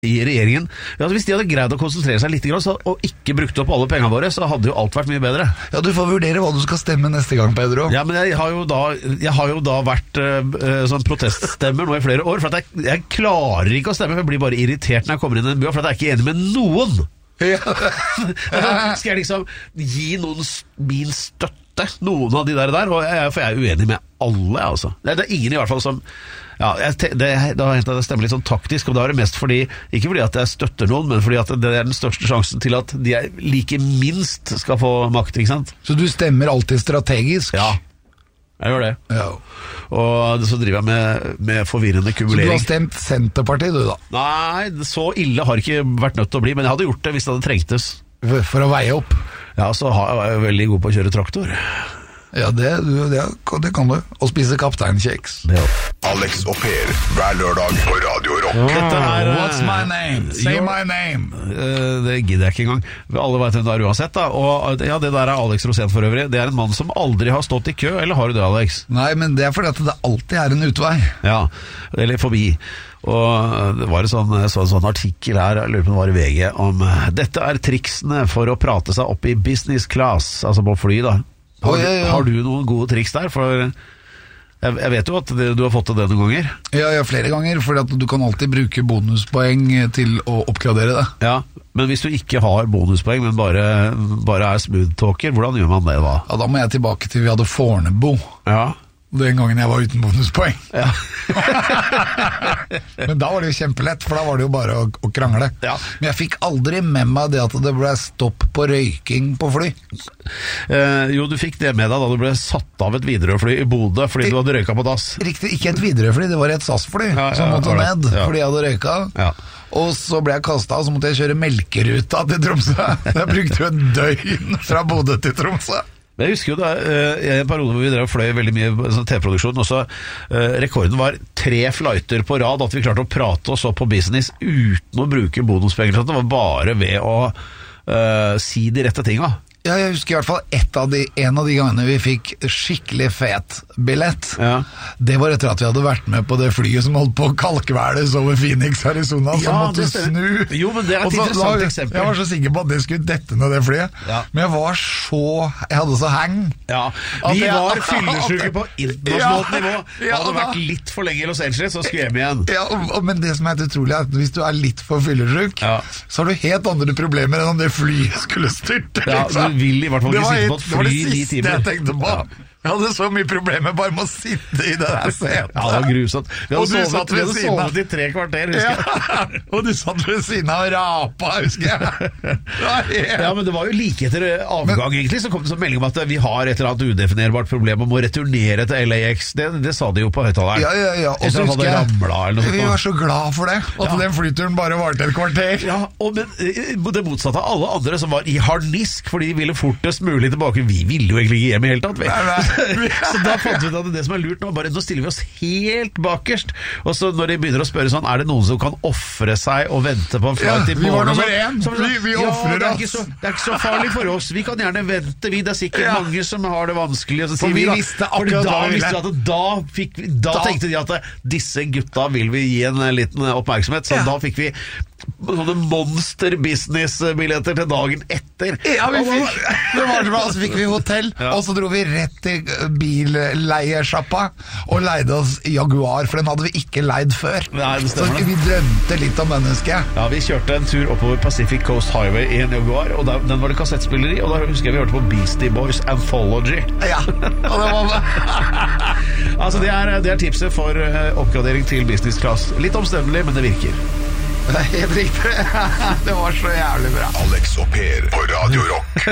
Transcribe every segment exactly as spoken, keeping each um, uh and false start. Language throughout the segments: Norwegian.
i regjeringen. Ja, altså hvis de hadde greid å konsentrere seg litt så, og ikke brukt opp alle pengene våre, så hadde jo alt vært mye bedre. Ja, du får vurdere hva du skal stemme neste gang, Pedro. Ja, men jeg har jo da, jeg har jo da vært uh, sånn proteststemmer nå i flere år, for at jeg, jeg klarer ikke å stemme, for jeg blir bare irritert når jeg kommer inn i en by, for at jeg er ikke enig med noen. Ja. Skal jeg liksom gi noen min støtte, noen av de der der, og jeg, for jeg er uenig med alle, altså. Det, det er ingen i hvert fall som Ja, jeg, det, det har hendt at det stemmer litt sånn taktisk, og det er det mest fordi, ikke fordi at jeg støtter noen, men fordi at det er den største sjansen til at de er like minst skal få makt, ikke sant? Så du stemmer alltid strategisk? Ja, jeg gjør det. Ja. Og så driver jeg med, med forvirrende kumulering. Så du har stemt Senterpartiet, du da? Nei, så ille har det ikke vært nødt til å bli, men jeg hadde gjort det hvis det hadde trengtes. For, for å veie opp? Ja, så har jeg vært veldig god på å kjøre traktor. Ja, det, det, det kan du. Og spise kapteinkjeks. Ja. Alex og Per, hver lørdag på Radio Rock. Dette her, What's my name? Say jo, my name. Uh, det gidder jeg ikke engang. Alle vet hvem det er uansett da. Og ja, det der er Alex Rosén for øvrig. Det er en mann som aldri har stått i kø. Eller har du det, Alex? Nei, men det er fordi at det alltid er en utvei. Ja, eller forbi. Og det var en sånn, sånn, sånn artikkel her, jeg lurer på om det var i V G, om dette er triksene for å prate seg opp i business class, altså på fly da. Har, oh, ja, ja. Har du noen gode triks der? For jeg, jeg vet jo at det, du har fått til det noen ganger. Ja, ja, flere ganger, for du kan alltid bruke bonuspoeng til å oppgradere det. Ja, men hvis du ikke har bonuspoeng, men bare, bare er smooth talker, hvordan gjør man det da? Ja, da må jeg tilbake til vi hadde Fornebu. Ja. Den gangen jeg var uten bonuspoeng. Ja. Men da var det jo kjempelett, for da var det jo bare å, å krangle. Ja. Men jeg fikk aldri med meg det at det ble stopp på røyking på fly. Eh, jo, du fikk det med deg da du ble satt av et Widerøe-fly i Bodø fordi det, du hadde røyka på dass. Riktig, ikke et Widerøe-fly, det var et S A S-fly ja, ja, som måtte ned ja. Fordi jeg hadde røyka. Ja. Og så ble jeg kastet, og så måtte jeg kjøre melkeruta til Tromsø. Jeg brukte jo et døgn fra Bodø til Tromsø. Jeg husker jo da, i en periode hvor vi drev og fløy veldig mye sånn T V-produksjon, og så uh, rekorden var tre flighter på rad, at vi klarte å prate oss opp på business uten å bruke bonuspenger, så det var bare ved å uh, si de rette tinga. Ja, jeg husker i hvert fall et av de, en av de gangene vi fikk skikkelig fet billett. Ja. Det var etter at vi hadde vært med på det flyet som holdt på å kalkveles over Phoenix, Arizona, som ja, måtte snu. Jo, men det er et så, interessant da, eksempel. Jeg var så sikker på at det skulle dette ned det flyet. Ja. Men jeg var så, jeg hadde så hang. Ja, vi jeg, var fyllesyke på internasjonalt ja, nivå. Ja, hadde vært litt for lenge i Los Angeles, så skulle hjem igjen. Ja, og, og, men det som er utrolig er at hvis du er litt for fyllesyk, ja. Så har du helt andre problemer enn om det flyet skulle styrte. Ja, liksom. Vil i hvert fall ikke sitte på et fly i ni timer. Det var det siste jeg tenkte på. Ja. Jeg hadde så mye problemer bare med å sitte i det der setet. Ja, det var grusomt. Vi hadde sovet, vi hadde sovet i tre kvarter, husker jeg. Ja, og du satt ved siden av og rapa, husker jeg. Ja, men det var jo like etter avgang men, egentlig, så kom det så melding om at vi har et eller annet udefinerbart problem om å returnere til L A X. Det, det sa de jo på høyttaleren. Ja, ja, ja. Og så husker jeg, ramlet, vi var så glad for det, at ja. Den flyturen bare varte et kvarter. Ja, og men det motsatte av alle andre som var i harnisk, fordi de ville fortest mulig tilbake. Vi ville jo egentlig ikke hjem i hele tatt, vi. Nei, nei. Så da fant vi ut at det som er lurt nå, bare nå stiller vi oss helt bakerst, og så når de begynner å spørre sånn, er det noen som kan offre seg og vente på en flight ja, i morgen? Vi var nummer én, så, vi, vi offrer ja, oss. Så, det er ikke så farlig for oss, vi kan gjerne vente, vi, det er sikkert ja. Mange som har det vanskelig, og så sier vi, vi da, visste akkurat da, hva vi visste at da, fikk vi, da, da tenkte de at disse gutta vil vi gi en liten oppmerksomhet, så ja. Da fikk vi sånne monster business-billetter til dagen etter. Ja, vi fikk, det var det bra, så fikk vi hotell, ja. Og så dro vi rett til billeiersjappa og leide oss Jaguar, for den hadde vi ikke leid før. Nei, det så vi drømte litt om mennesket. Ja, vi kjørte en tur oppover Pacific Coast Highway i en Jaguar, og der, den var det kassettspiller i, og da husker jeg vi hørte på Beastie Boys Anthology. Ja, og det var altså, det er, det er tipset for uh, oppgradering til business class. Litt omstendelig, men det virker. Det er helt riktig. Det var så jævlig bra. Alex og Per på Radio Rock.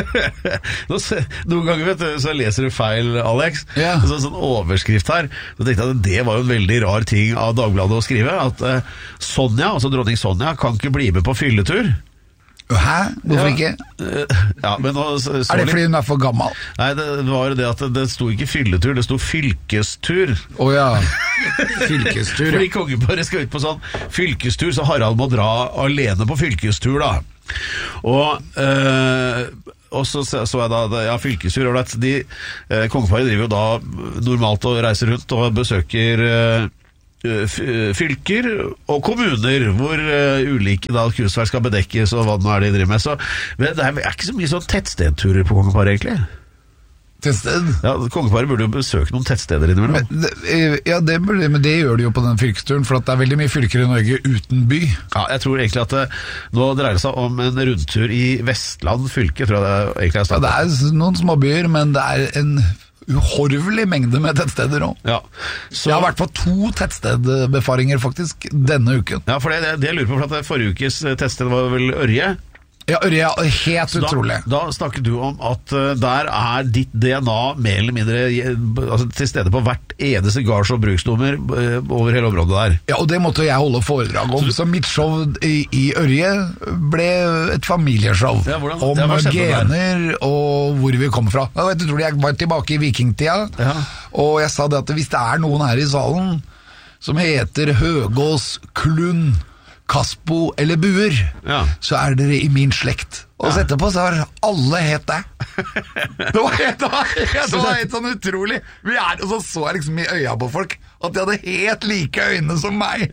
Noen ganger vet du, så leser du feil, Alex. Yeah. Så, sånn overskrift her. Så tenkte jeg at det var jo en veldig rar ting av Dagbladet å skrive. At uh, Sonja, altså dronning Sonja, kan ikke bli med på fylletur. Hæ? Hvorfor ja. Ikke? Ja, men nå, så, så er det fordi hun er for gammel? Nei, det var det at det, det sto ikke fylletur, det sto fylkestur. Åh oh, ja, fylkestur. Fordi kongeparet skal ut på sånn fylkestur, så Harald må dra alene på fylkestur da. Og øh, og så så jeg da, ja, fylkestur, og de, eh, kongeparet driver jo da normalt og reiser rundt og besøker eh, fylker og kommuner hvor uh, ulike da, cruiseferger skal bedekkes og hva det nå er de driver med. Så, men det er, er ikke så mye sånn tettstedturer på Kongeparet egentlig. Tettsted? Ja, Kongeparet burde jo besøke noen tettsteder innimellom. Men, ja, det burde, men det gjør de jo på den fylkesturen, for at det er veldig mye fylker i Norge uten by. Ja, jeg tror egentlig at det, nå dreier det seg om en rundtur i Vestland fylke, tror jeg det egentlig er startet. Ja, det er noen småbyer, men det er en uhorvelig mengde med tettsteder også. Ja. Så, jeg har vært på to tettstedbefaringer faktisk denne uken. Ja, for det, det jeg lurer på, for at forrige ukes tettsted var vel Ørje. Ja, Ørje er helt så utrolig. Da, da snakket du om at uh, der er ditt D N A mer eller mindre altså, til stede på hvert eneste gards- og bruksnummer uh, over hele området der. Ja, og det måtte jeg holde foredrag om. Så mitt show i, i Ørje ble et familieshow. Ja, hvordan, om ja, gener og hvor vi kom fra. Jeg, vet, jeg var tilbake i vikingtida, ja. og jeg sa det at hvis det er noen her i salen som heter Høgås, Klund, Kaspo eller Buer, ja. så er dere i min slekt. Og så etterpå så har alle het det. Det var helt, det var helt, det var helt sånn utrolig. Vi er, og så så jeg liksom i øya på folk at de hadde helt like øyne som meg.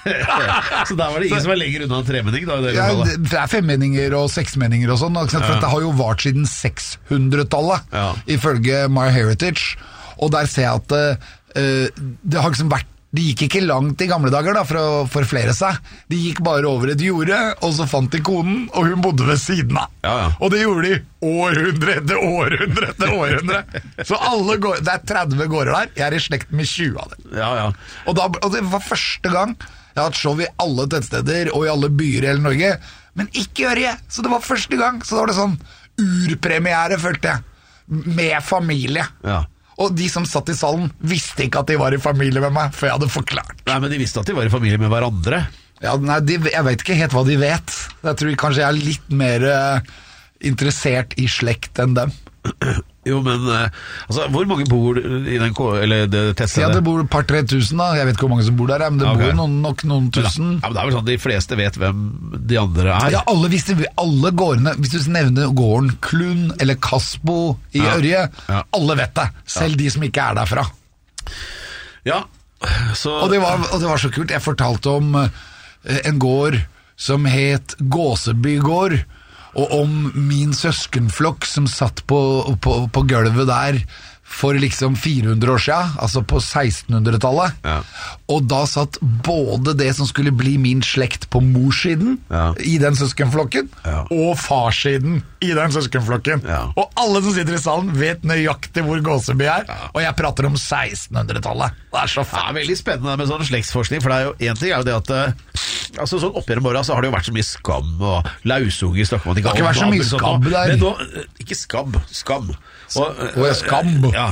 Så der var det ingen så, som var lenger unna en tremenning da? Det, ja, det er femmenninger og seksmenninger og sånn, for ja. dette har jo vart siden sekshundretallet, ja. ifølge My Heritage. Og der ser jeg at uh, det har liksom vært De gikk ikke langt i gamle dager da, for å forflere seg. De gikk bare over et jorde, og så fant de konen, og hun bodde ved siden av. Ja, ja. Og det gjorde de århundre etter århundre etter århundre. Så alle går, det er tretti gårder der, jeg er i slekt med tjue av dem. Ja, ja. Og, da, og det var første gang jeg har hatt show i alle tettsteder, og i alle byer i hele Norge, men ikke Ørje. Så det var første gang, så da var det sånn urpremiere, følte jeg, med familie. Ja. Og de som satt i salen visste ikke at de var i familie med meg, for jeg hadde forklart. Nei, men de visste at de var i familie med hverandre. Ja, nei, de, jeg vet ikke helt hva de vet. Jeg tror kanskje jeg er litt mer uh, interessert i slekt enn dem. Jo, men uh, altså, hvor mange bor i den eller det tettstedet? Ja, det bor et par-tre tusen da. Jeg vet ikke hvor mange som bor der, men det okay. bor noen, nok noen tusen. Men, ja, men det er vel sånn de fleste vet hvem de andre er. Ja, alle visste, alle gårdene, hvis du nevner gården Klund eller Kaspo i ja. Ørje, ja. alle vet det. Selv ja. de som ikke er derfra. Ja, så... Og det var, og det var så kult. Jeg fortalte om uh, en gård som het Gåseby gård, og om min søskenflokk som satt på, på, på gulvet der for liksom fire hundre år siden, altså på sekstenhundretallet. Ja. Og da satt både det som skulle bli min slekt på morssiden ja. i den søskenflokken, ja. og farssiden i den søskenflokken. Ja. Og alle som sitter i salen vet nøyaktig hvor Gåseby er, ja. og jeg prater om sekstenhundretallet. Det er så fett. Ja, veldig spennende med sånn slektsforskning, for det er jo en ting er jo det at altså sånn opp gjennom åra så har det jo vært så mye skam og lausunger snakker man ikke om. Det har ikke vært så mye skabb der. Men nå, ikke skabb, skam. Og, og jeg skam. Ja.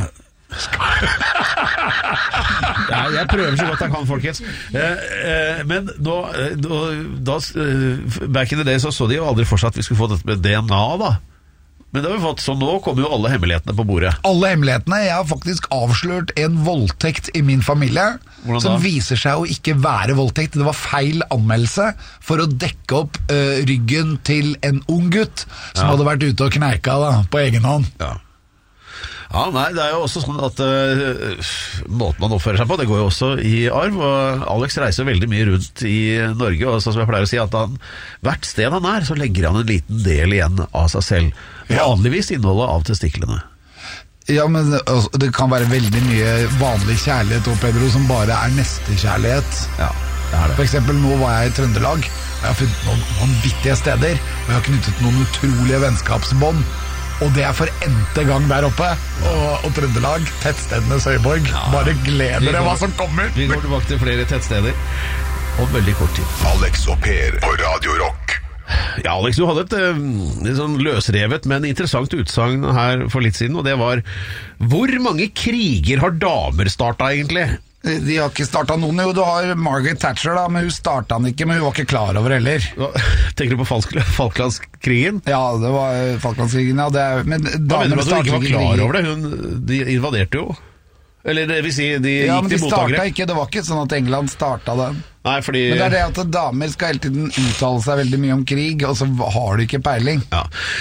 ja, jeg prøver så godt jeg kan, folkens. Eh, eh, men nå, da, back in the day så så de jo aldri for seg at vi skulle få dette med D N A da. Men det har vi fått, så nå kommer jo alle hemmelighetene på bordet. Alle hemmelighetene. Jeg har faktisk avslørt en voldtekt i min familie. Hvordan som da? Viser seg å ikke være voldtekt. Det var feil anmeldelse for å dekke opp uh, ryggen til en ung gutt som ja. hadde vært ute og kneika da, på egen hånd. Ja. Ja, nei, det er jo også sånn at uh, måten man oppfører seg på, det går jo også i arv, og Alex reiser veldig mye rundt i Norge, og sånn som jeg pleier å si, at han, hvert sted han er, så legger han en liten del igjen av seg selv. Vanligvis innholdet av testiklene. Ja, men altså, det kan være veldig mye vanlig kjærlighet og Pedro som bare er nestekjærlighet. Ja, det er det. For eksempel, nå var jeg i Trøndelag, og jeg har funnet noen vanvittige steder, og jeg har knyttet noen utrolige vennskapsbånd. Og det er for n-te gang der oppe. Og, og Trøndelag, tettstedenes høyborg. Ja. Bare gled dere hva som kommer. Vi går tilbake til flere tettsteder om veldig kort tid. Alex og Per på Radio Rock. Ja, Alex, du hadde et, et sånn løsrevet, men interessant utsagn her for litt siden, og det var: hvor mange kriger har damer startet egentlig? De har ikke startet noen. Jo, du har Margaret Thatcher da, men hun startet han ikke, men hun var ikke klar over heller. Tenker du på Falklandskrigen? Ja, det var Falklandskrigen, ja. Det er, men Hva mener du at hun ikke var klar over det? Hun, de invaderte jo. Eller det vil si, de ja, gikk til motangrep. Ja, men de startet ikke, det var ikke sånn at England startet den. Nei, fordi... Men det er det at damer skal hele tiden uttale seg veldig mye om krig, og så har de ikke peiling. Ja.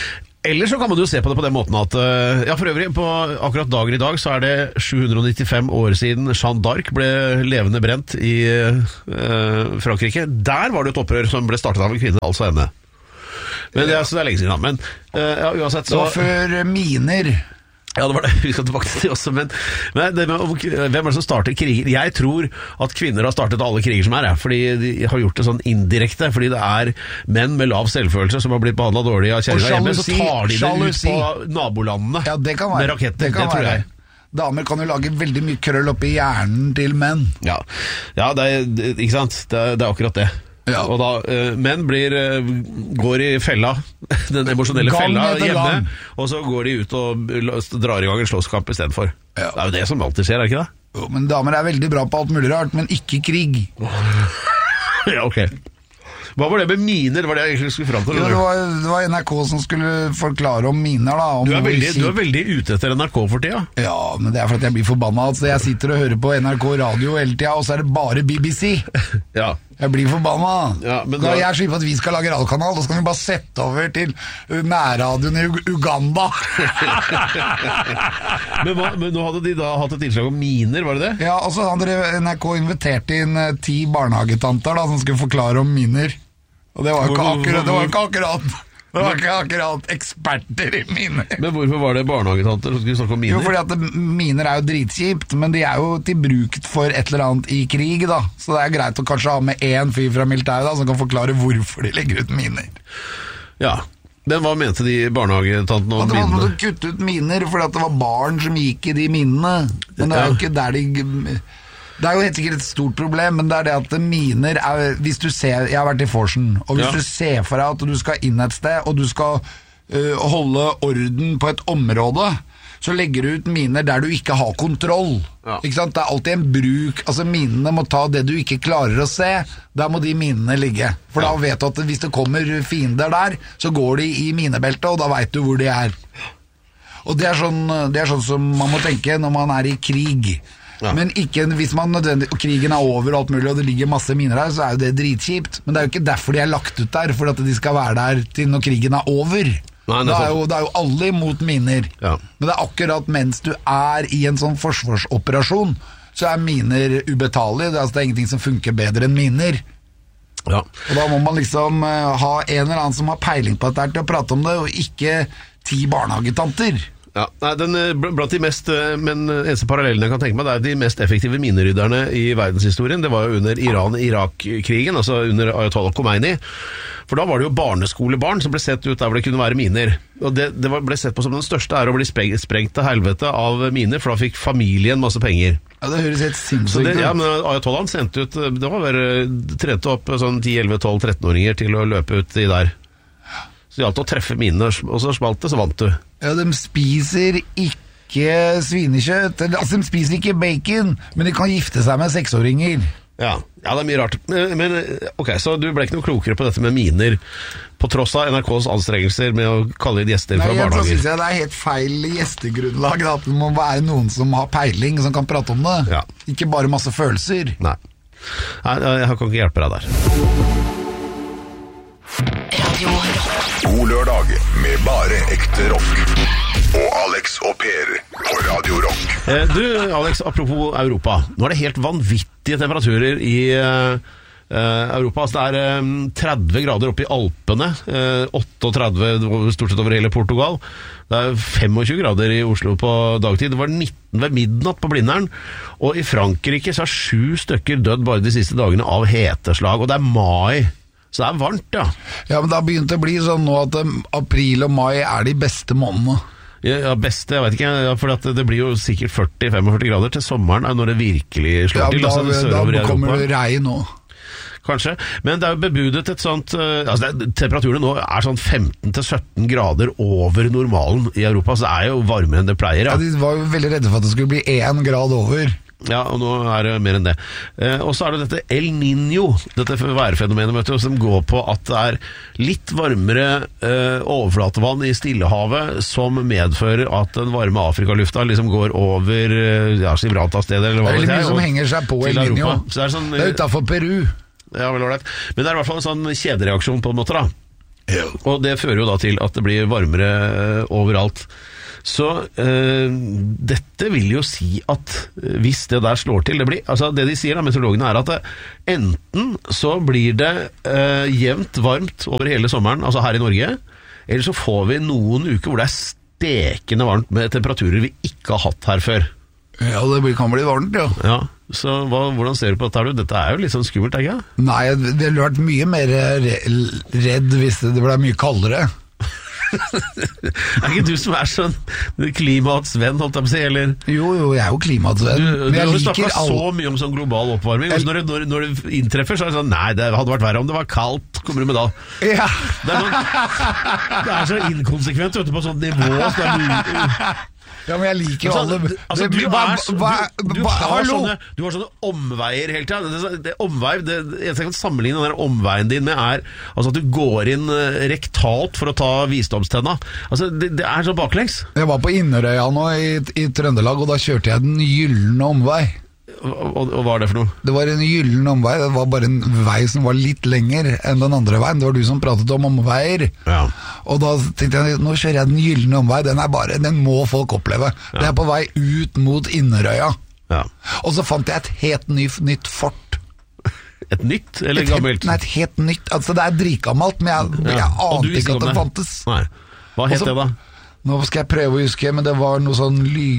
Eller så kan man jo se på det på den måten at ja, for øvrig, på akkurat dagen i dag så er det sju hundre nittifem år siden Jeanne d'Arc ble levende brent i uh, Frankrike. Der var det et opprør som ble startet av en kvinne, altså henne. Men det er, så det er lenge siden. Men uh, ja, uansett så... Det var før miner... Ja, det var det. Vi skal tilbake til det også, men, men det med, hvem er det som starter kriger? Jeg tror at kvinner har startet alle kriger som er, ja, fordi de har gjort det sånn indirekte, fordi det er menn med lav selvfølelse som har blitt behandlet dårlig av kjerringa hjemme, så tar de det ut på nabolandene ja, det kan være. med raketter, det, det tror være. jeg. Damer kan jo lage veldig mye krøll oppi hjernen til menn. Ja, ja det er, ikke sant? Det er, det er akkurat det. Ja. Og da, uh, menn blir, uh, går i fella, den emosjonelle fella hjemme, gang. Og så går de ut og drar i gang en slåsskamp i stedet for. Ja. Det er jo det som alltid skjer, er det ikke det? Jo, men damer er veldig bra på alt mulig rart, men ikke krig. Ja, ok. Hva var det med miner? Det var det jeg egentlig skulle fram til. Jo, det, var, det var N R K som skulle forklare om miner da. Om du, er veldig, du er veldig ute etter N R K for tida. Ja, men det er for at jeg blir forbannet. Altså, jeg sitter og hører på N R K radio hele tida, og så er det bare B B C. Ja. Jeg blir forbannet. Ja, men da... Jeg er skyld på at vi skal lage radiokanal, da skal vi bare sette over til nærradioen i Uganda. men, hva, men nå hadde de da hatt et innslag om miner, var det det? Ja, og så hadde N R K invitert inn ti barnehagetanter da, som skulle forklare om miner. Og det var jo ikke akkurat, det var ikke akkurat, det var ikke akkurat eksperter i miner. Men hvorfor var det barnehagetanter som skulle snakke om miner? Jo, fordi at det, miner er jo dritkjipt, men de er jo til bruk for et eller annet i krig da. Så det er greit å kanskje ha med en fyr fra militæret da, som kan forklare hvorfor de legger ut miner. Ja, men hva mente de barnehagetantene om minene? At de hadde kutte ut miner fordi at det var barn som gikk i de minene. Men det er jo ikke der de... Det er jo helt sikkert et stort problem, men det er det at miner er, hvis du ser, jeg har vært i Forsen, og hvis ja. du ser for deg at du skal inn et sted, og du skal uh, holde orden på et område, så legger du ut miner der du ikke har kontroll. Ja. Ikke sant? Det er alltid en bruk, altså minene må ta det du ikke klarer å se, der må de minene ligge. For ja. da vet du at hvis det kommer fiender der, så går de i minebeltet, og da vet du hvor de er. Og det er sånn, det er sånn som man må tenke når man er i krig. Ja. Men ikke hvis man nødvendig, og krigen er over og alt mulig, og det ligger masse miner der, så er jo det dritkjipt. Men det er jo ikke derfor de er lagt ut der, for at de skal være der til når krigen er over. Nei, det, er jo, det er jo alle imot miner. Ja. Men det er akkurat mens du er i en sånn forsvarsoperasjon, så er miner ubetalige. Det er, altså, det er ingenting som funker bedre enn miner. Ja. Og da må man liksom uh, ha en eller annen som har peiling på dette til å prate om det, og ikke ti barnehagetanter. Ja, nei, den, blant de mest, men eneste parallellen jeg kan tenke meg, det er de mest effektive minerydderne i verdenshistorien. Det var jo under Iran-Irak-krigen, altså under Ayatollah Khomeini. For da var det jo barneskolebarn som ble sett ut der hvor det kunne være miner. Og det, det ble sett på som den største ære å bli sprengt til helvete av miner, for da fikk familien masse penger. Ja, det høres helt sinnssykt ut. Ja, men Ayatollah sendte ut, det var bare trente opp sånn ti, elleve, tolv, tretten-åringer til å løpe ut i der. Så det gjaldt å treffe minene, og så smalt det, så vant du. Ja, de spiser ikke svinekjøtt, altså de spiser ikke bacon, men de kan gifte seg med seksåringer. Ja, ja, det er mye rart. Men, men ok, så du ble ikke noe klokere på dette med miner, på tross av N R K's anstrengelser med å kalle inn gjester fra barnehager? Nei, jeg synes jeg det er helt feil gjestegrunnlag, at det må være noen som har peiling, som kan prate om det. Ja. Ikke bare masse følelser. Nei, Nei jeg kan ikke hjelpe deg der. God lørdag med bare ekte rock. Og Alex og Per på Radio Rock. Eh, du, Alex, apropos Europa. Nå er det helt vanvittige temperaturer i eh, Europa. Altså, det er eh, tretti grader oppe i Alpene. Eh, trettioåtte stort sett over hele Portugal. Det er tjuefem grader i Oslo på dagtid. Det var nitten ved midnatt på Blindern. Og i Frankrike så har sju stykker dødd bare de siste dagene av heteslag. Og det er mai. Så det er varmt, ja. Ja, men det har begynt å bli sånn nå at april og mai er de beste månedene. Ja, beste, jeg vet ikke, ja, for at det blir jo sikkert førti til førtifem grader til sommeren når det virkelig slår ja, til. Da, altså, da kommer det regn nå. Kanskje, men det er jo bebudet et sånt, altså det, temperaturen nå er sånn femten til sytten grader over normalen i Europa, så det er jo varmere enn det pleier. Ja, ja de var jo veldig redde for at det skulle bli én grad over. Ja, og nå er det mer enn det. Eh, og så er det dette El Niño, dette værfenomenet, vet du, som går på at det er litt varmere eh, overflatevann i Stillehavet, som medfører at den varme Afrikalufta liksom går over ja, Gibraltar-stedet, eller hva det er. Det er mye som henger seg på El Niño. Så det er sånn, det er utenfor Peru. Ja, vel ålreit. Men det er i hvert fall en sånn kjedereaksjon på en måte, da. Ja. Og det fører jo da til at det blir varmere overalt. Så øh, dette vil jo si at hvis det der slår til, det blir, altså det de sier da, meteorologene, er at det, enten så blir det øh, jevnt varmt over hele sommeren, altså her i Norge, eller så får vi noen uker hvor det er stekende varmt med temperaturer vi ikke har hatt her før. Ja, det kan bli varmt, ja. Ja, så hva, hvordan ser du på dette? Dette er jo litt sånn skummelt, ikke? Nei, det ville vært mye mer redd hvis det ble mye kaldere. Er ikke du som er sånn klimatsvenn, holdt jeg på å si, eller? Jo, jo, jeg er jo klimatsvenn. Du, du har jo snakket all... så mye om sånn global oppvarming, og når, når, når det inntreffer, så er det sånn, nei, det hadde vært verre om det var kaldt, kommer du med da? Ja. Det er, noen, det er så inkonsekvent, vet du, på sånt nivå, så det er mulig. Ja, men jeg liker jo alle altså, du, er, du, du, du, har sånne, du har sånne omveier hele tiden. Det, det, omvei, det eneste jeg kan sammenligne den der omveien din med er altså, at du går inn rektalt for å ta visdomstenna. Altså, det, det er så baklengs. Jeg var på Inderøya nå i, i Trøndelag, og da kjørte jeg den gyllene omvei. Og, og hva er det for noe? Det var en gyllen omvei. Det var bare en vei som var litt lenger enn den andre veien. Det var du som pratet om omveier. Ja. Og da tenkte jeg, nå kjører jeg den gyllene omvei. Den er bare, den må folk oppleve. Ja. Det er på vei ut mot Inderøya. Ja. Og så fant jeg et helt nytt, nytt fort. Et nytt eller et gammelt? Helt, nei, et helt nytt. Altså det er drikgammelt, men jeg, ja. jeg ante ikke at det fantes. Nei. Hva het Også, det da? Nå skal jeg prøve å huske, men det var noe sånn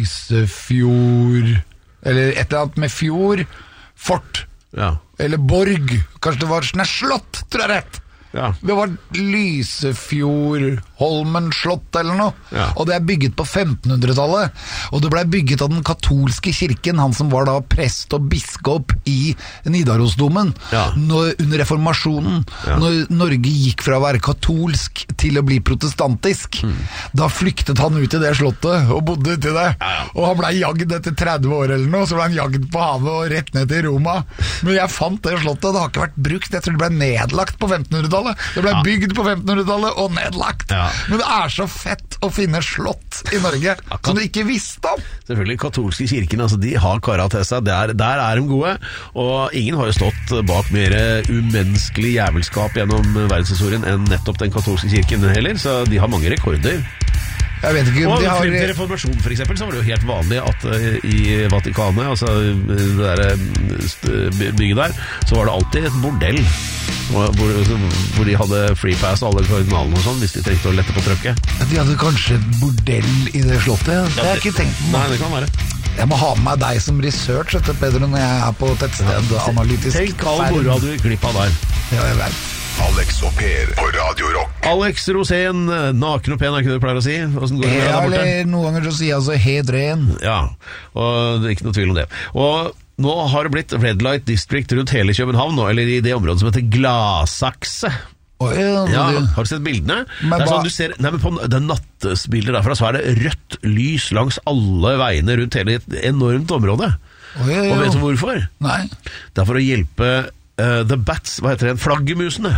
Lysefjord... Eller et eller annet med fjord, fort, ja. Eller borg, kanskje det var sånn slott, tror jeg rett. Ja. Det var Lysefjord, Holmen slott eller noe, ja. Og det er bygget på femtenhundretallet, og det ble bygget av den katolske kirken, han som var da prest og biskop i Nidarosdomen, ja. når, under reformasjonen, ja. når Norge gikk fra å være katolsk til å bli protestantisk. Mm. Da flyktet han ut i det slottet og bodde ute i det, ja, ja. Og han ble jagd etter tretti år eller noe, så ble han jagd på havet og rett ned til Roma. Men jeg fant det slottet, det har ikke vært brukt, jeg tror det ble nedlagt på femtenhundretallet. Det ble ja. bygd på femtenhundretallet og nedlagt. Ja. Men det er så fett å finne slott i Norge ja, som du ikke visste om. Selvfølgelig, katolske kirken, altså, de har karat til seg. Der, der er de gode. Og ingen har jo stått bak mer umenneskelig jævelskap gjennom verdenshistorien enn nettopp den katolske kirken heller, så de har mange rekorder. Jeg vet ikke, og de har... frem til reformasjonen for eksempel, så var det jo helt vanlig at uh, i Vatikanet, altså det der uh, bygget der, så var det alltid et bordell hvor, hvor de hadde free pass alle kardinalene og sånn, hvis de trengte å lette på trøkket. De hadde kanskje et bordell i det slottet? Det har jeg ikke tenkt på. Nei, det kan være. Jeg må ha med meg deg som research, etter Pedro, når jeg er på tettsted ja, analytisk. Tenk all moro du glipp av der. Ja, jeg vet. Alex og Per på Radio Rock. Alex Rosén, naken og pen, er ikke det du pleier å si? Hvordan går det med deg der borte? Eller noen ganger så sier jeg altså helt ren. Ja, og det er ikke noe tvil om det. Og nå har det blitt Red Light District rundt hele København, eller i det området som heter Glasakse. Oh, ja, ja, har du sett bildene? Men det er sånn du ser, nei, men på det nattesbildet derfra så er det rødt lys langs alle veiene rundt hele et enormt område. Oh, ja, ja. Og vet du hvorfor? Nei. Det er for å hjelpe uh, The Bats, hva heter det, flaggermusene.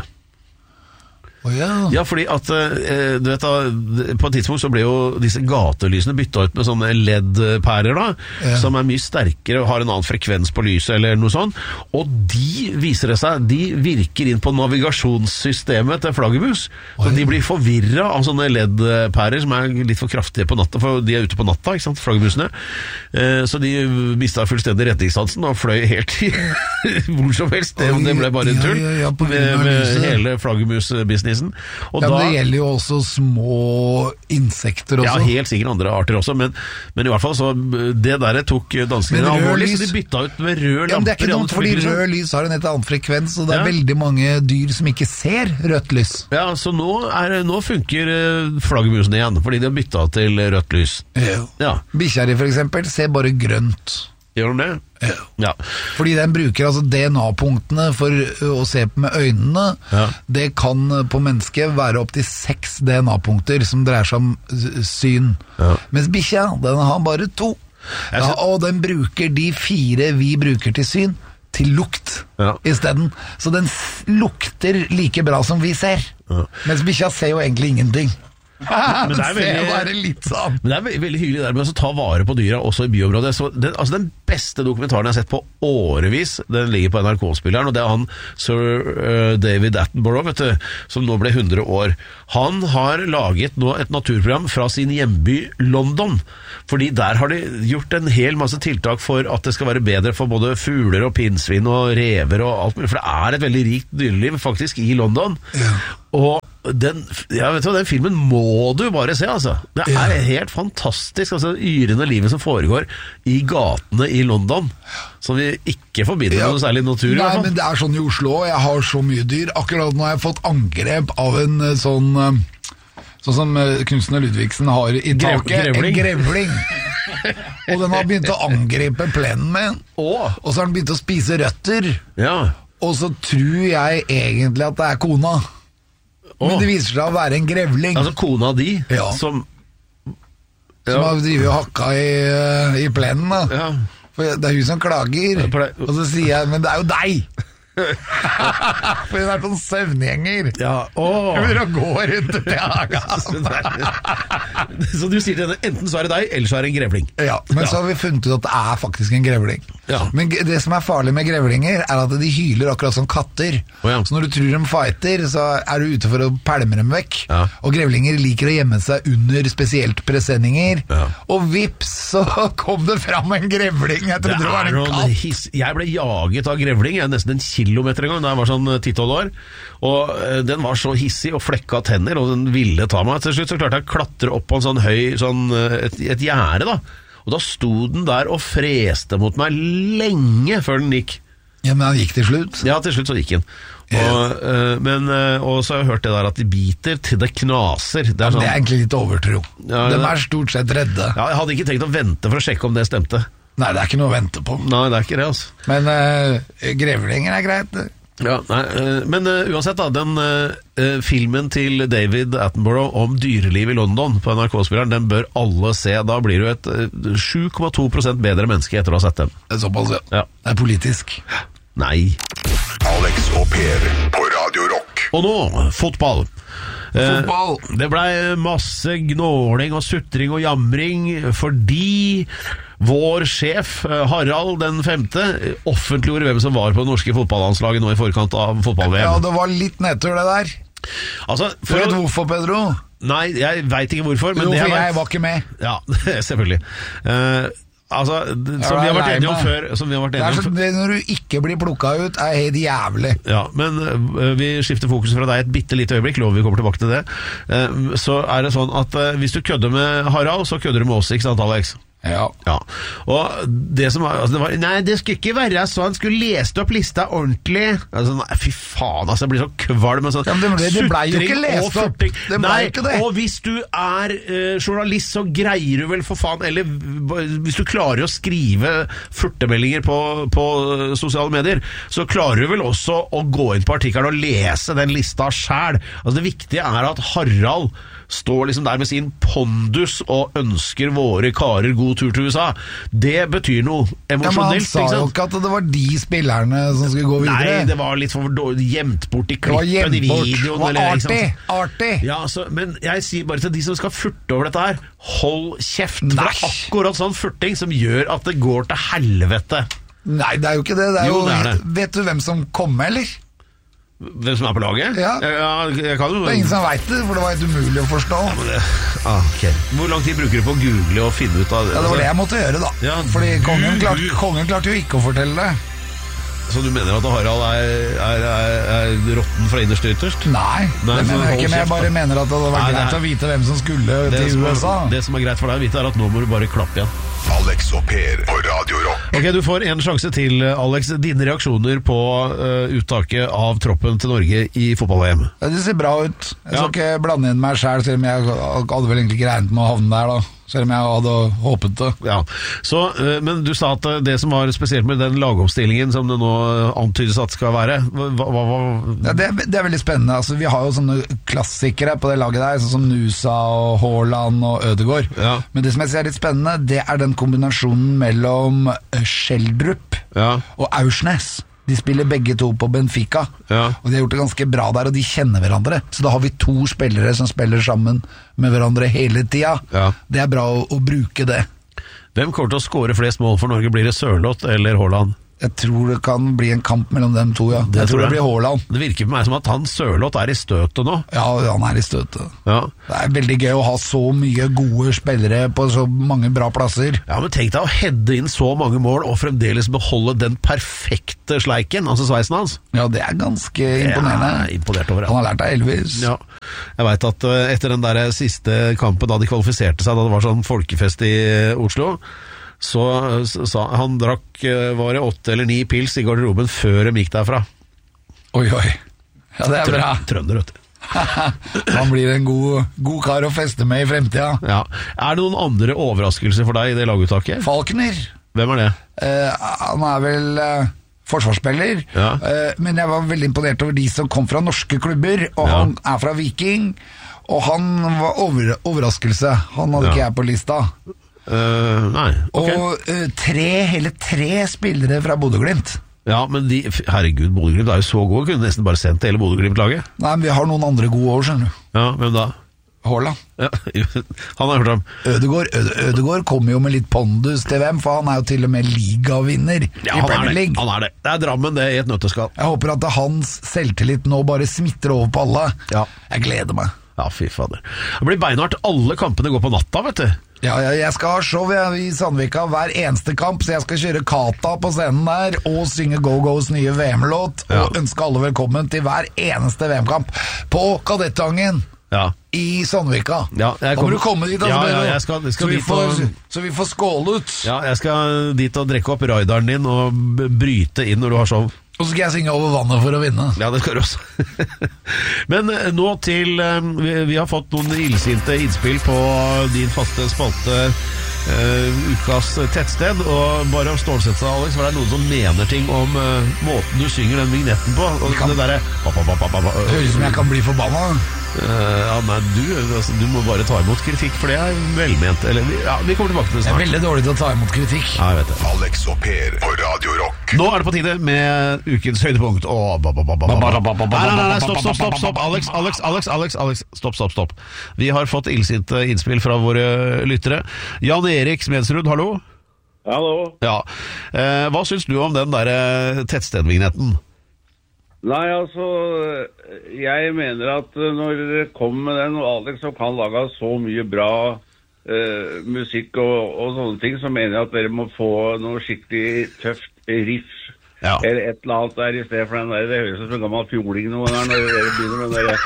Oh, ja. Ja, fordi at uh, du vet da, på et tidspunkt så ble jo disse gatelysene byttet ut med sånne L E D-pærer da, ja. Som er mye sterkere og har en annen frekvens på lyset eller noe sånt, og de viser det seg, de virker inn på navigasjonssystemet til flaggermus, så de blir forvirret av sånne L E D-pærer som er litt for kraftige på natta, for de er ute på natta, ikke sant, flaggermusene, uh, så de mistet fullstendig retningssansen og fløy helt i hvor som helst, det, det ble bare en tull ja, ja, ja, med, med hele flaggermus-business. Og ja, da, det gjelder jo også små insekter også. Ja, helt sikkert andre arter også, men, men i hvert fall så det der tok danskene alvorlig, så de bytta ut med rød lamper. Ja, men det er ikke noe, fordi rød lys har en helt annen frekvens, og det er ja. veldig mange dyr som ikke ser rødt lys. Ja, så nå, er, nå funker flaggermusene igjen, fordi de har bytta til rødt lys. Ja. Ja. Bikkjeri for eksempel ser bare grønt. Gjør de det? Ja. Ja. Fordi den bruker altså D N A-punktene for å se med øynene. Ja. Det kan på mennesket være opp til seks D N A-punkter som dreier seg om syn. Ja. Mens bikkja, den har bare to. Ja, og den bruker de fire vi bruker til syn til lukt ja. I stedet. Så den lukter like bra som vi ser. Ja. Mens bikkja ser jo egentlig ingenting. Men det er veldig, litt sånn. men det er veldig, veldig hyggelig der med å ta vare på dyra også i byområdet. Så den, altså den beste dokumentaren jeg har sett på årevis, den ligger på N R K-spilleren, og det er han Sir uh, David Attenborough, vet du, som nå ble hundre år. Han har laget nå et naturprogram fra sin hjemby London, fordi der har de gjort en hel masse tiltak for at det skal være bedre for både fugler og pinnsvin og rever og alt mulig, for det er et veldig rikt dyreliv faktisk i London. Ja. Og den, ja, vet du, den filmen må du bare se, altså. Det er ja. helt fantastisk, altså, yrende livet som foregår i gatene i London, som vi ikke forbinder ja. med noe særlig natur. Nei, men det er sånn i Oslo, jeg har så mye dyr. Akkurat nå har jeg fått angrep av en sånn, sånn som Knutsen og Ludvigsen har i taket, grevling. En grevling. Og den har begynt å angripe plenen min, oh. og så har den begynt å spise røtter. Ja. Og så tror jeg egentlig at det er kona. Men oh. det viser seg å være en grevling. Altså kona di ja. Som ja. Som har drivet og hakka i, i plenen da. Ja. For det er hun som klager. Og så sier jeg, men det er jo deg. For hun er sånn søvngjenger. Ja, åh. Hun vil gå rundt i Så du sier til henne, enten så er det deg, eller så er det en grevling. Ja, men ja. så har vi funnet ut at det er faktisk en grevling. Ja. Men det som er farlig med grevlinger er at de hyler akkurat som katter. Oh, ja. Så når du tror de fighter, så er du ute for å pælme dem vekk. Ja. Og grevlinger liker å gjemme seg under spesielt presenninger. Ja. Og vips, så kom det fram en grevling. Jeg trodde det, det var en katt. His- jeg ble jaget av grevling, jeg er nesten en kilometer en gang da jeg var sånn ti tolv år, og uh, den var så hissig og flekka tenner, og den ville ta meg. Til slutt så klarte jeg å klatre opp på en sånn høy sånn, et, et gjerde da, og da sto den der og freste mot meg lenge før den gikk. Ja, men han gikk til slutt? Ja, til slutt så gikk den. Og, yeah. uh, men, uh, og så har jeg hørt det der at de biter til det knaser. Det er, ja, sånn, det er egentlig litt overtro. Ja, de er stort sett redde. Ja, jeg hadde ikke tenkt å vente for å sjekke om det stemte. Nei, det er ikke noe å vente på. Nei, det er ikke det, altså. Men uh, grevlinger er greit. Ja, nei, uh, men uh, uansett da, den uh, filmen til David Attenborough om dyreliv i London på N R K-spilleren, den bør alle se. Da blir du et uh, sju komma to prosent bedre menneske etter å ha sett den. Det er såpass, ja. Ja. Det er politisk. Nei. Alex og Per på Radio Rock. Og nå, fotball. Fotball. Eh, det ble masse gnåling og sutring og jamring fordi vår sjef Harald den femte offentliggjorde hvem som var på det norske fotballandslaget nå i forkant av fotball-V M. Ja, det var litt nedtur det der. Altså, for for et hvorfor, Pedro? Nei, jeg vet ikke hvorfor. Men jo, det for jeg, jeg var ikke med. Ja, selvfølgelig. Eh, Altså, som vi har vært enige om før som vi har vært enige om det er så, Når du ikke blir plukket ut er helt jævlig. Ja, men uh, vi skifter fokus fra deg et bitte lite øyeblikk. Lover vi kommer tilbake til det. uh, Så er det sånn at uh, hvis du kødder med Harald, så kødder du med oss, ikke sant, Alex? Ja. Ja. Og det som var, altså det var Nei, det skulle ikke være så. Han skulle lest opp lista ordentlig. Altså, nei, fy faen, altså, jeg blir så kvalm sånn, ja, det, ble, det ble jo ikke lest opp. Det nei, ikke det. Og hvis du er uh, journalist, så greier du vel for faen. Eller hvis du klarer å skrive furtemeldinger på, på sosiale medier, så klarer du vel også å gå inn på artikkelen og lese den lista selv. Altså, det viktige er at Harald står liksom der med sin pondus og ønsker våre karer god tur til U S A. Det betyr noe emosjonelt. Ja, men han sa jo ikke at det var de spillerne som skulle gå videre. Nei, det var litt for dårlig, gjemt bort i klippen i videoen. Det var eller, artig, artig. Ja, så, men jeg sier bare til de som skal furte over dette her, hold kjeft. Det er akkurat sånn furting som gjør at det går til helvete. Nei, det er jo ikke det. Det er jo, jo, det er det. Vet du hvem som kom med, eller? Hvem som er på laget? Ja, ja jeg kan jo... Det er ingen som vet det, for det var helt umulig å forstå. Ja, men det... ah, okay. Hvor lang tid bruker du på å google og finne ut av det? Ja, det var det jeg måtte gjøre da. Ja, fordi kongen klarte, kongen klarte jo ikke å fortelle det. Så du mener at Harald er, er, er, er rotten fra innerst til ytterst? Nei, Nei, det mener jeg ikke, men jeg bare mener at det hadde vært Nei, greit er... å vite hvem som skulle det til U S A. Er, det som er greit for deg å vite er at nå må du bare klappe igjen. Alex og Per på Radio Rock. Ok, du får en sjanse til, Alex. Dine reaksjoner på uh, uttaket av troppen til Norge i fotball-V M. Ja, det ser bra ut. Jeg skal ja. ikke blande inn meg selv, selv om jeg hadde vel egentlig ikke regnet med å havne der da. Selv om jeg hadde håpet det. Ja, så, uh, men du sa at det som var spesielt med den lagoppstillingen som det nå antydes at skal være, hva, hva, hva? Ja, det, det er veldig spennende. Altså, vi har jo sånne klassikere på det laget der, sånn som Nusa og Haaland og Ødegaard. Ja. Men det som jeg ser er litt spennende, det er den kombinasjonen mellom Schjelderup ja. og Aursnes. De spiller begge to på Benfica, ja. og de har gjort det ganske bra der, og de kjenner hverandre. Så da har vi to spillere som spiller sammen med hverandre hele tida. Ja. Det er bra å, å bruke det. Hvem kommer til å score flest mål for Norge? Blir det Sørloth eller Haaland? Jeg tror det kan bli en kamp mellom dem to, ja. Det jeg tror tror det blir Haaland. Det virker på meg som at han Sørloth er i støtet nå. Ja, han er i støtet. Ja. Det er veldig gøy å ha så mye gode spillere på så mange bra plasser. Ja, men tenk deg å heade inn så mange mål og fremdeles beholde den perfekte sleiken, altså sveisen hans. Ja, det er ganske imponerende. Jeg er imponert over det. Han har lært av Elvis. Ja. Jeg vet at uh, etter den der siste kampen da de kvalifiserte seg, da det var sånn folkefest i Oslo, så sa han drakk var det åtte eller ni pils i garderoben før de gikk derfra. Oi, oi. Ja, det er bra. Trønder, vet du. Han blir en god, god kar å feste med i fremtida. Ja. Er det noen andre overraskelser for deg i det laguttaket? Falkner. Hvem er det? Uh, han er vel uh, forsvarsspiller, ja. uh, men jeg var veldig imponert over de som kom fra norske klubber, og ja. Han er fra Viking, og han var over, overraskelse. Han hadde ja. Ikke jeg på lista. Uh, nei, okay. Og uh, tre, hele tre spillere fra Bodø-Glimt. Ja, men de, herregud, Bodø-Glimt er jo så gode. Kunne nesten bare sendt hele Bodø-Glimt-laget. Nei, men vi har noen andre gode år, skjønner du. Ja, hvem da? Haaland. Ja, han har hørt om. Ødegaard, Øde, Ødegaard kommer jo med litt pondus til hvem, for han er jo til og med ligavinner ja, i Premier League. Han er det. Det er Drammen, det, i et nøtteskall. Jeg håper at hans selvtillit nå bare smitter over på alle. Ja. Jeg gleder meg. Ja, fy fader. Det blir beinhardt. Alle kampene går på natta, vet du. Ja, jeg skal ha show i Sandvika hver eneste kamp, så jeg skal kjøre Kata på scenen der og synge Go-Go's nye V M-låt og ja. Ønske alle velkommen til hver eneste V M-kamp på Kadettangen ja. I Sandvika. Ja, da må du komme dit, ja, ja, jeg skal, jeg skal så, vi dit får, og... så vi får skåle ut. Ja, jeg skal dit og drikke opp raideren din og bryte inn når du har show. Og så skal jeg synge Over vannet for å vinne. Ja, det skal du også. Men nå til vi, vi har fått noen illsinte innspill på din faste spalte uh, Ukas tettsted. Og bare å stålsette seg, Alex, for det er noen som mener ting om uh, måten du synger den vignetten på. Og kan... det der, høres ut som jeg kan bli forbanna. Uh, ja, nei, du, altså, du må bare ta imot kritikk, for det er velment. Eller, ja, vi kommer tilbake til det snart. Jeg er veldig dårlig til å ta imot kritikk. Ja, jeg vet det. Alex og Per på Radio Rock. Nå er det på tide med ukens høydepunkt. Åh, ba, ba, ba, ba, ba. Nei, nei, nei, stopp, stopp, stopp, stopp. Alex, Alex, Alex, Alex, Alex. Stopp, stopp, stopp. Vi har fått illsinte innspill fra våre lyttere. Jan Erik Smedsrud, hallo? Hallo. Ja. Eh, hva syns du om den der tettstedvignetten? Nei, altså, jeg mener at når dere kommer med den, og Alex som kan lage så mye bra uh, musikk og, og sånne ting, så mener jeg at dere må få noe skikkelig tøft riff, ja. Eller et eller annet der i stedet for den der, det høres ut som en gammel fjoling noe der, når dere begynner med den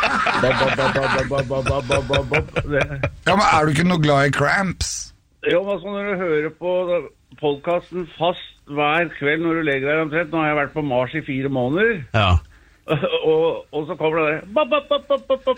der Ja, men er du ikke noe glad i Cramps? Jo, men altså, når du hører på podcasten fast hver kveld når du legger deg omtrent, nå har jeg vært på Mars i fire måneder, ja. Og, og så kommer det der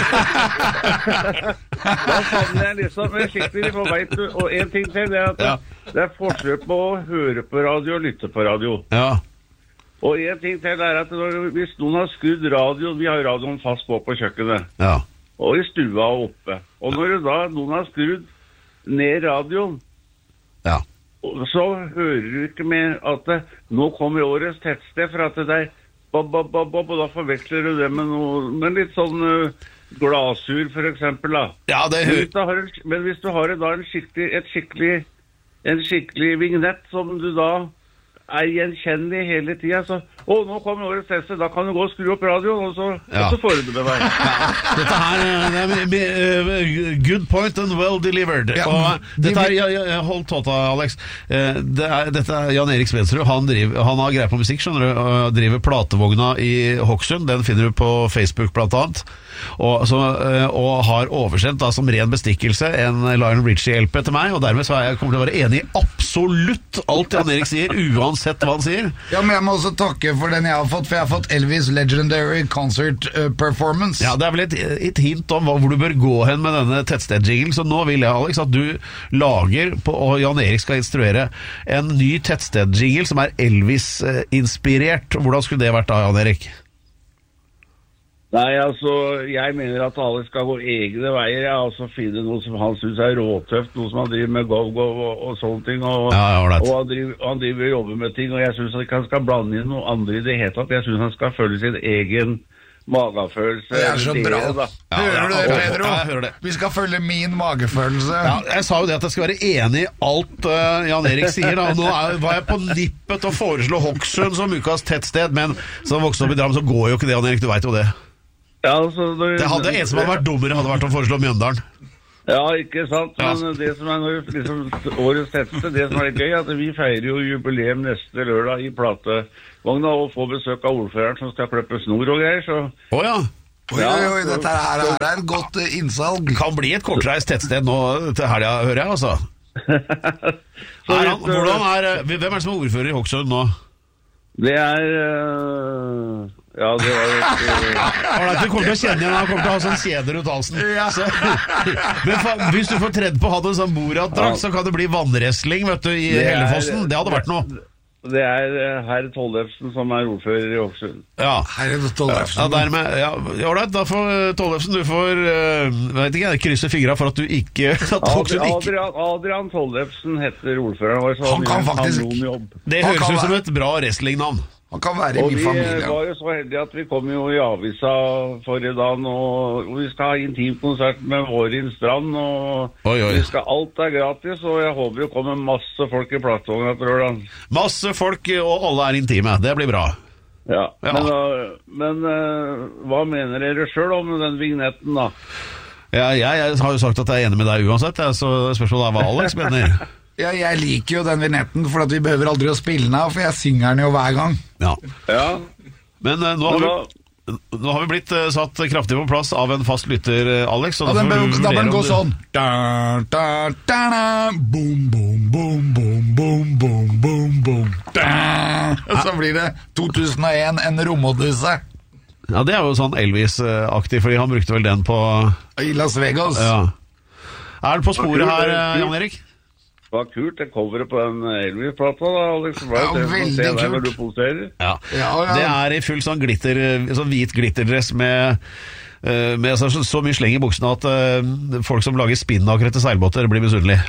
da savner jeg liksom en skikkelig for vet du, og en ting til det er at ja. Det er forskjell på å høre på radio og lytte på radio ja. Og en ting til er at når, hvis noen har skrudd radio, vi har radioen fast på på kjøkkenet ja. Og i stua og oppe, og når da noen har skrudd ned radioen ja. Så hører du ikke med at det, nå kommer årets tettsted for at det er Bob, bob, bob, bob, og da forveksler du det med noe, med litt sånn uh, glasur for eksempel da. Ja, det men, hvis du har, men hvis du har da en skikkelig, et skikkelig, en skikkelig vignett som du da er gjenkjennelig hele tiden, så, å, nå kommer årets teste, da kan du gå og skru opp radioen, og så, ja. Og så får du det med deg. Ja. Dette her er uh, good point and well delivered. Ja, og dette er, jeg, jeg, hold tåta, Alex. Uh, det er, dette er Jan Erik Smedsrud, han, driver, han har greie på musikk, skjønner du, og driver platevogna i Hokksund, den finner du på Facebook blant annet. Og, så, og har oversendt da, som ren bestikkelse en Lionel Richie-L P til meg, og dermed så er jeg kommer til å være enig i absolutt alt Jan Erik sier, uansett hva han sier. Ja, men jeg må også takke for den jeg har fått, for jeg har fått Elvis Legendary Concert uh, Performance. Ja, det er vel et, et hint om hvor du bør gå hen med denne tettsted-jingle, så nå vil jeg, Alex, at du lager, på, og Jan Erik skal instruere, en ny tettsted-jingle som er Elvis-inspirert. Hvordan skulle det vært da, Jan Erik? Nei, altså, jeg mener at alle skal gå egne veier, ja, altså finne noe som han synes er råtøft, noe som han driver med go-go og, og sånne ting, og, ja, ja, og han, driver, han driver og jobber med ting, og jeg synes at han skal blande inn noe andre i det hele tatt. Jeg synes han skal følge sin egen magefølelse. Det er så bra. Det, ja, hører du det, Pedro? Ja, jeg hører det. Vi skal følge min magefølelse. Ja, jeg sa jo det at jeg skal være enig i alt uh, Jan Erik sier da. Nå er, var jeg på nippet til å foreslå Hokksund som ukas tettsted, men som vokste opp i Drammen så går jo ikke det, Jan Erik, du vet jo det. Ja, altså, det, det hadde en som hadde vært dummere hadde vært å foreslå Mjøndalen. Ja, ikke sant, men ja. Det som er liksom, årets tetteste, det som er litt gøy, er at vi feirer jo jubileum neste lørdag i platevogna og får besøk av ordføreren som skal klippe snor og greier, så... Åja! Oi, oi, oi, dette her, her er et godt uh, innsalg. Kan bli et kortreist tettsted nå til helga, hører jeg, altså. er han, hvordan er, hvem er det som er ordfører i Hokksund nå? Det er... Uh... Ja, det var litt... Uh... Du kommer til å kjenne igjen, han kommer til å ha sånn kjeder ut halsen. Ja. Så, men fa, hvis du får tredd på han en sånn Borat-drakt, ja. Så kan det bli vannresling, vet du, i det Hellefossen. Det hadde vært noe. Det er herr Tollefsen som er ordfører i Hokksund. Ja, herr Tollefsen. Ja, dermed, ja, ålreit, da får Tollefsen, du får, uh, vet ikke, krysse fingra for at du ikke... At Adrian, Adrian, Adrian Tollefsen heter ordføreren vår, så han kan faktisk... Det høres ut som et bra wrestlingnavn. Han kan være i min familie. Og vi var jo så heldige at vi kom jo i avisa forrige dagen, og vi skal ha intimkonsert med Vårin Strand, og oi, oi. Vi skal, alt er gratis, og jeg håper det kommer masse folk i platevogna til lørdag. Masse folk, og alle er intime. Det blir bra. Ja, ja. men, men uh, hva mener dere selv om den vignetten da? Ja, jeg, jeg har jo sagt at jeg er enig med deg uansett, så spørsmålet er hva Alex mener. Ja, jeg liker jo den vignetten, for at vi behøver aldri å spille den av, for jeg synger den jo hver gang. Ja. Ja. Men uh, nå, har vi, nå har vi blitt uh, satt kraftig på plass av en fast lytter, uh, Alex. Ja, den bør, da bør den gå du... sånn. Da, da, da, da, boom, boom, boom, boom, boom, boom, boom, boom, da. Og så blir det to tusen og en, en romodysse. Ja, det er jo sånn Elvis-aktig, fordi han brukte vel den på... I Las Vegas. Ja. Er det på sporet her, uh, Jan Erik? Det var kult, det coveret på den Elvis-plata da, Alex. Ja, veldig kult. Når du poserer. Ja. Ja, ja. Det er i full sånn glitter, sånn hvit glitterdress med, med så, så mye sleng i buksene at uh, folk som lager spinnaker til seilbåter blir misunnelige.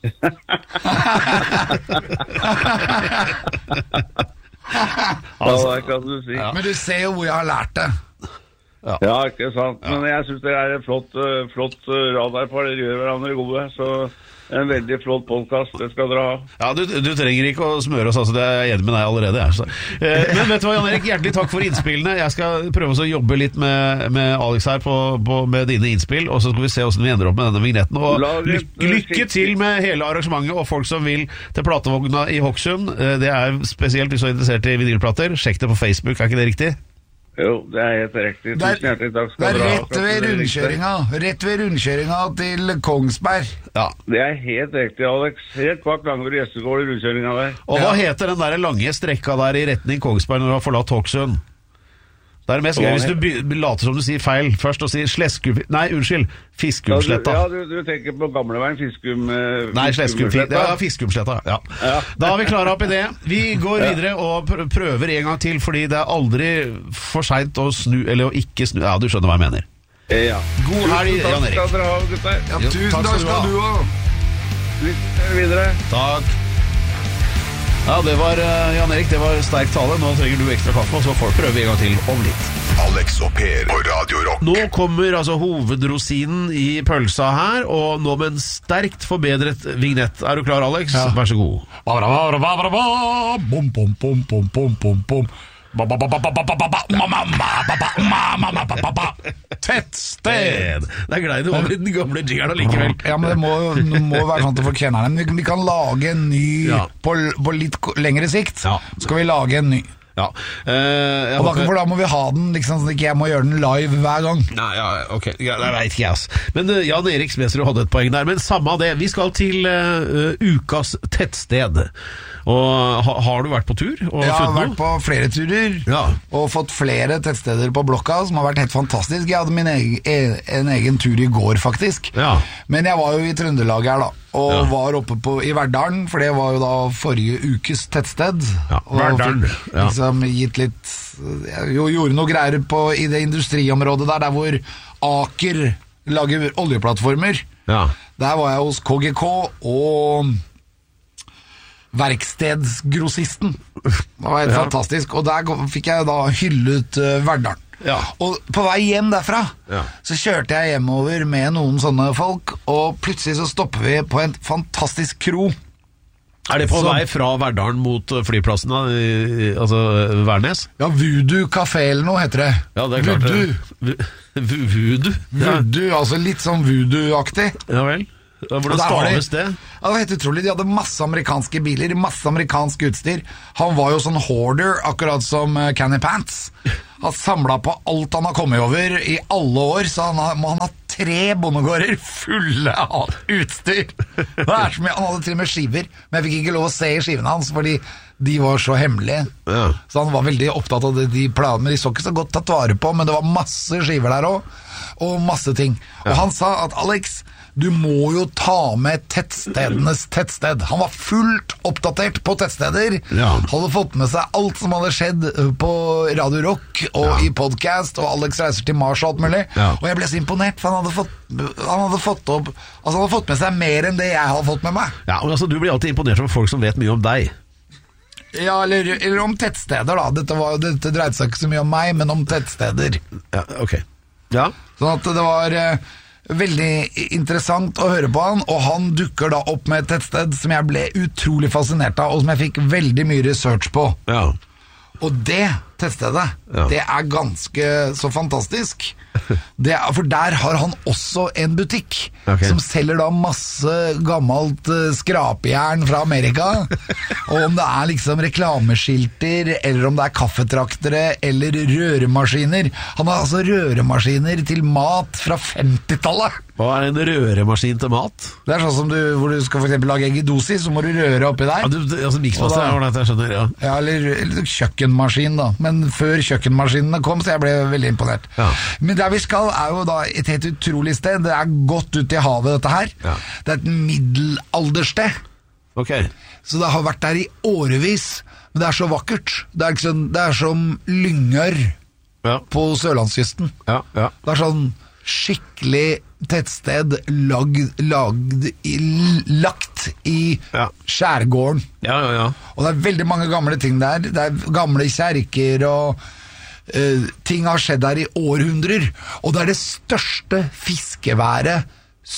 Altså, det kan du si. Ja. Men du ser jo hvor jeg har lært det. Ja, ja ikke sant. Men jeg synes det er en flott, flott radar på, dere gjør hverandre gode, så... En veldig flott podcast, det skal dere ha. Ja, du, du trenger ikke å smøre oss, altså, det er jeg enig med deg allerede. Altså. Eh, men vet du hva, Jan Erik, hjertelig takk for innspillene. Jeg skal prøve å jobbe litt med, med Alex her på, på, med dine innspill, og så skal vi se hvordan vi ender opp med denne vignetten. Og lykke, lykke til med hele arrangementet, og folk som vil til platevogna i Hokksund. Det er spesielt hvis du er interessert i vinylplater. Sjekk det på Facebook, er ikke det riktig? Jo, det er helt riktig. Tusen hjertelig takk skal dere ha. Det er rett ved rundkjøringa. Rett ved rundkjøringa til Kongsberg. Ja. Det er helt riktig, Alex. Helt bak Langebrud Gjestegård i rundkjøringa der. Og hva ja. heter den der lange strekka der i retning Kongsberg når du har forlatt Hokksund? Det er mest gøy hvis du later som du sier feil først og sier Sleskum... Nei, unnskyld, Fiskumsletta. Ja, du, du tenker på gamleveien Fiskum... Uh, Nei, Sleskumsletta. Ja, Fiskumsletta, ja. Ja. Da har vi klaret opp i det. Vi går ja. videre og prøver en gang til, fordi det er aldri for sent å snu, eller å ikke snu. Ja, du skjønner hva jeg mener. Ja. God helg, Jan Erik. Tusen takk skal dere ha, gutter. Ja, tusen takk skal du ha. Lykke videre. Takk. Ja, det var uh, Jan Erik, det var sterk tale. Nå trenger du ekstra kaffe, og så får vi prøve en gang til om litt. Alex og Per på Radio Rock. Nå kommer altså hovedrosinen i pølsa her, og nå med en sterkt forbedret vignett. Er du klar, Alex? Ja. Vær så god. Bom, bom, bom, bom, bom, bom, bom. Tettsted. Det er glad du over i den gamle jingeren allikevel. Ja, men det må, det må være sånn at folk kjenner den. Vi kan lage en ny ja. på, på litt lengre sikt. Ja. Skal vi lage en ny. Ja. Uh, og da, for da må vi ha den liksom, sånn at ikke jeg må gjøre den live hver gang. Nei, ja, ok, ja, det vet ikke jeg ass. Men uh, Jan Erik Smesrud hadde et poeng der. Men samme av det, vi skal til uh, ukas tettsted. Og ha, har du vært på tur? Og jeg har vært på flere turer ja. Og fått flere tettsteder på blokka som har vært helt fantastisk. Jeg hadde min egen, en egen tur i går faktisk ja. Men jeg var jo i Trøndelag her da. og ja. var oppe på, i Verdalen, for det var jo da forrige ukes tettsted. Ja, Verdalen. Og fikk liksom gitt litt, jo, gjorde noe greier på, i det industriområdet der, der hvor Aker lager oljeplattformer. Ja. Der var jeg hos K G K og Verkstedsgrossisten. Det var helt ja. fantastisk, og der fikk jeg da hyllet uh, Verdalen. Ja. Og på vei hjem derfra ja. så kjørte jeg hjemover med noen sånne folk, og plutselig så stopper vi på en fantastisk kro. Er det på så, vei fra Verdalen mot flyplassen da, i, altså Værnes? Ja, Voodoo Café eller noe heter det. Ja, det er klart Voodoo. Voodoo? Voodoo, altså litt sånn voodoo-aktig. Ja vel. Hvordan staves det? Ja, det var helt utrolig. De hadde masse amerikanske biler, masse amerikansk utstyr. Han var jo sånn hoarder, akkurat som Kenny Pants. Han samlet på alt han har kommet over i alle år, så han har, han har tre bondegårder fulle av utstyr. Det er så mye. Han hadde til og med skiver, men jeg fikk ikke lov å se i skivene hans, fordi de var så hemmelige. Ja. Så han var veldig opptatt av det, de planene, men de så ikke så godt tatt vare på, men det var masse skiver der også, og masse ting. Og ja. han sa at Alex, du må jo ta med tettstedenes tettsted. Han var fullt oppdatert på tettsteder. Ja. Hadde fått med seg alt som hadde skjedd på Radio Rock og ja. i podcast, og Alex reiser til Mars og alt mulig. Ja. Og jeg ble så imponert, for han hadde fått, han hadde fått opp, altså han hadde fått med seg mer enn det jeg hadde fått med meg. Ja, men altså du blir alltid imponert over folk som vet mye om deg. Ja, eller, eller om tettsteder da. Dette, var, dette dreide seg ikke så mye om meg, men om tettsteder. Ja, ok. Ja. Sånn at det var veldig interessant å høre på han, og han dukker da opp med et tettsted som jeg ble utrolig fascinert av, og som jeg fikk veldig mye research på. Ja. Og det tettstedet, ja. det er ganske så fantastisk. Det er, for der har han også en butikk okay. som selger da masse gammelt uh, skrapjern fra Amerika. Og om det er liksom reklameskilter, eller om det er kaffetraktere, eller røremaskiner. Han har altså røremaskiner til mat fra femtitallet. Hva er en røremaskin til mat? Det er sånn som du, hvor du skal for eksempel lage egg i dosi, så må du røre oppi der. Ja, du, altså miksmaster er det jeg skjønner, ja. Ja, eller, eller kjøkkenmaskin da. Men før kjøkkenmaskinene kom, så jeg ble veldig imponert. Ja. Men der vi skal er jo da et helt utrolig sted. Det er godt ut i havet, dette her. Ja. Det er et middelaldersted. Ok. Så det har vært der i årevis. Men det er så vakkert. Det er, liksom, det er som Lyngør ja. på Sørlandskysten. Ja, ja. Det er sånn skikkelig tettsted lagd, lagd i, lagt i ja. skjærgården. Ja, ja, ja. Og det er veldig mange gamle ting der. Det er gamle kjerker, og uh, ting har skjedd der i århundrer. Og det er det største fiskeværet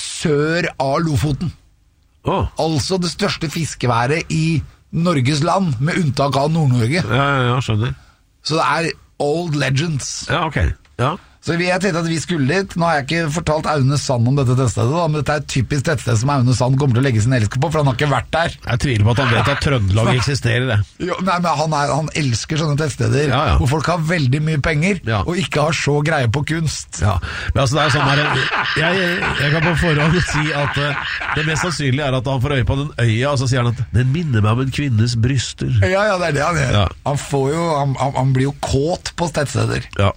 sør av Lofoten. Oh. Altså det største fiskeværet i Norges land, med unntak av Nord-Norge. Ja, ja, ja, skjønner. Så det er old legends. Ja, ok. Ja. Så jeg tenkte at vi skulle dit. Nå har jeg ikke fortalt Aune Sand om dette tettstedet da, men dette er et typisk tettsted som Aune Sand kommer til å legge sin elsker på, for han har ikke vært der. Jeg tviler på at han vet at Trøndelag eksisterer det. Jo, nei, men han, er, han elsker sånne tettsteder ja, ja. hvor folk har veldig mye penger ja. og ikke har så greie på kunst. Ja, men altså det er sånn her, jeg, jeg, jeg kan på forhånd si at uh, det mest sannsynlige er at han får øye på den øya, og så sier han at den minner meg om en kvinnes bryster. Ja, ja, det er det han gjør. Ja. Han, får jo, han, han blir jo kåt på tettsteder. Ja.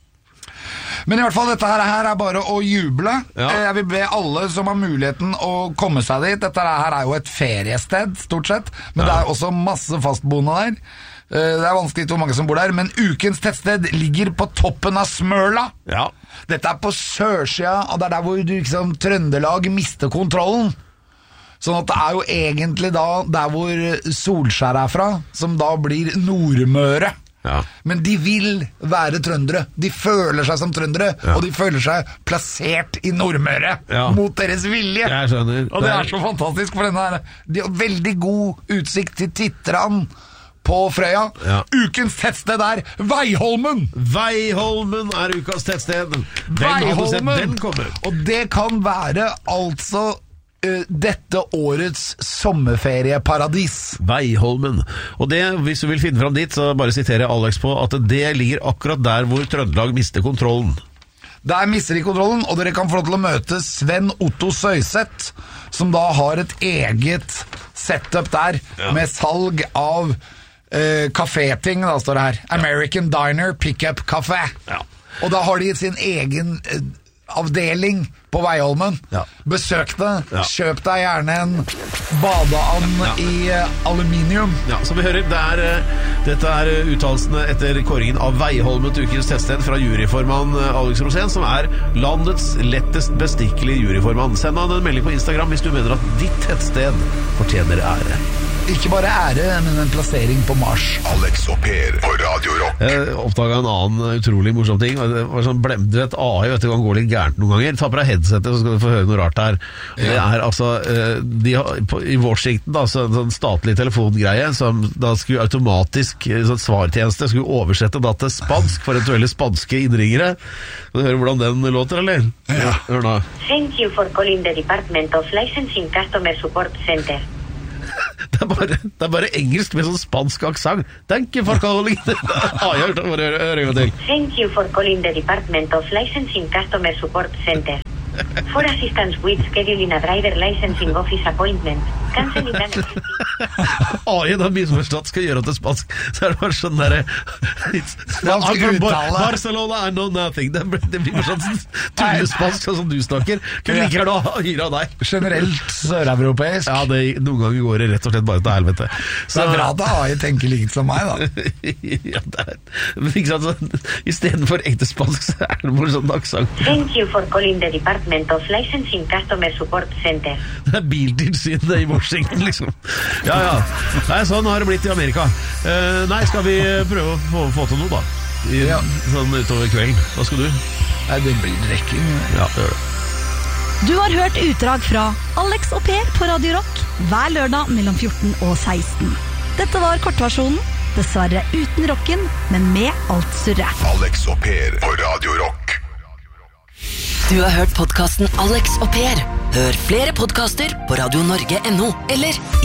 Men i hvert fall, dette her er bare å juble. Ja. Jeg vil be alle som har muligheten å komme seg dit. Dette her er jo et feriested, stort sett. Men ja. det er også masse fastboende der. Det er vanskelig hvor mange som bor der. Men ukens tettsted ligger på toppen av Smøla. Ja. Dette er på sørsida, og det er der hvor du, liksom, Trøndelag mister kontrollen. Sånn at det er jo egentlig da der hvor Solskjær er fra, som da blir Nordmøre. Ja. Men de vil være trøndere. De føler seg som trøndere, ja. og de føler seg plassert i Nordmøre ja. mot deres vilje. Jeg skjønner. Og det er så fantastisk, for denne her de har veldig god utsikt til Titran på Frøya. Ja. Ukens tettsted er Veiholmen. Veiholmen er ukas tettsted. Veiholmen. Og det kan være altså Uh, dette årets sommerferieparadis. Veiholmen. Og det, hvis du vil finne fram dit, så bare siterer jeg Alex på at det ligger akkurat der hvor Trøndelag mister kontrollen. Der mister de kontrollen, og dere kan få lov til å møte Sven Otto Søyseth, som da har et eget setup der, ja. med salg av uh, kaféting, da står det her. American ja. Diner Pickup Café. Ja. Og da har de sin egen uh, avdeling på Veiholmen. Ja. Besøk det. Ja. Kjøp deg gjerne en badeand Ja. i uh, aluminium. Ja, som vi hører, det er, uh, dette er uh, uttalelsene etter kåringen av Veiholmen til ukens teststed fra juryformann uh, Alex Rosén, som er landets lettest bestikkelige juryformann. Send han en melding på Instagram hvis du mener at ditt tettsted fortjener ære. Ikke bare ære, men en plassering på Mars. Alex og Per på Radio Rock. Jeg oppdaget en annen utrolig morsom ting. Det var sånn, blem, du vet, A I vet du, kan gå litt gærent noen ganger. Ta på deg headsetet, så skal du få høre noe rart her. Det er altså de har, på, i Washington da, så en sånn statlig telefongreie som da skulle automatisk sånn svartjeneste skulle oversette da til spansk for eventuelle spanske innringere. Kan du høre hvordan den låter, eller? Ja. Hør nå. Thank you for calling the Department of Licensing Customer Support Center. Det er, bare, det er bare engelsk med sånn spansk aksent. Thank you for calling. Ah, jeg hørte bare hør en gang til. Thank you for calling the Department of Licensing Customer Support Center. For assistance with scheduling a driver licensing office appointment, canceling an existing... A I da misforstått skal gjøre til spansk. Så er det bare sånn der Spansk uttale. Barcelona, I know nothing. Det, det blir bare sånn tullespansk sånn som du snakker. Kunne like gjerne ha hyre av deg. Generelt søreuropeisk. Ja, det, noen ganger går det rett og slett bare til helvete. Så det er bra at A I tenker likt som meg, da. Ja, det er, men ikke sant, så, i stedet for ekte spansk, så er det bare sånn aksent. Thank you for calling the Department of Licensing Customer Support Center. Det er biltilsynet i Washington, liksom. Ja, ja. Nei, sånn har det blitt i Amerika. Uh, nei, skal vi prøve å få, få til noe, da? I, Ja. Sånn utover kvelden. Hva skal du? Nei, det blir drikking. Ja, det gjør det. Du har hørt utdrag fra Alex og Per på Radio Rock hver lørdag mellom fjorten og seksten. Dette var kortversjonen, dessverre uten rocken, men med alt surret. Alex og Per på Radio Rock. Du har hørt podcasten Alex og Per. Hør flere podcaster på radio norge punktum no eller